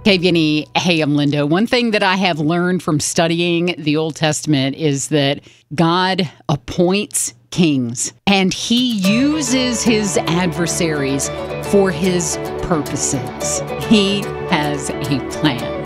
Hey, Vinny. Hey, I'm Linda. One thing that I have learned from studying the Old Testament is that God appoints kings and he uses his adversaries for his purposes. He has a plan.